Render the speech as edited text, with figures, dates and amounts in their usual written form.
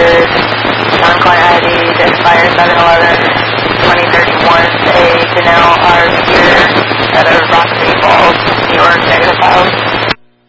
non-client ID, expires 7/11/2031, a Janelle R. Peter out of Rock City Falls, New York, negative files.